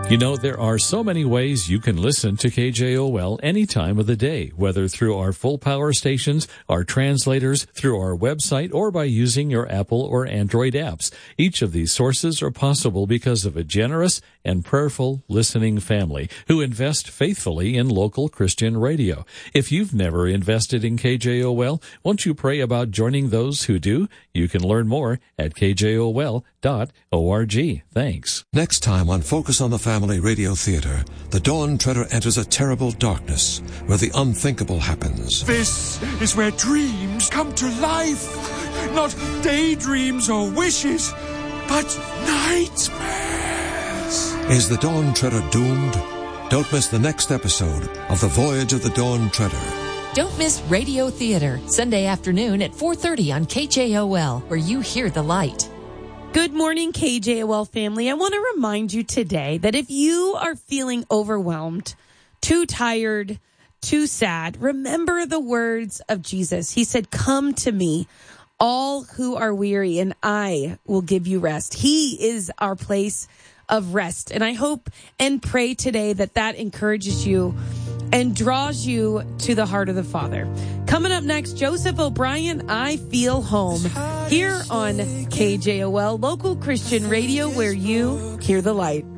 You know, there are so many ways you can listen to KJOL any time of the day, whether through our full power stations, our translators, through our website, or by using your Apple or Android apps. Each of these sources are possible because of a generous and prayerful listening family who invest faithfully in local Christian radio. If you've never invested in KJOL, won't you pray about joining those who do? You can learn more at kjol.org. Thanks. Next time on Focus on the Family Radio Theater, the Dawn Treader enters a terrible darkness where the unthinkable happens. This is where dreams come to life. Not daydreams or wishes, but nightmares. Is the Dawn Treader doomed? Don't miss the next episode of The Voyage of the Dawn Treader. Don't miss Radio Theater, Sunday afternoon at 4:30 on KJOL, where you hear the light. Good morning, KJOL family. I want to remind you today that if you are feeling overwhelmed, too tired, too sad, remember the words of Jesus. He said, "Come to me, all who are weary, and I will give you rest." He is our place of rest. And I hope and pray today that that encourages you and draws you to the heart of the Father. Coming up next, Joseph O'Brien, I Feel Home, here on KJOL, local Christian radio where you hear the light.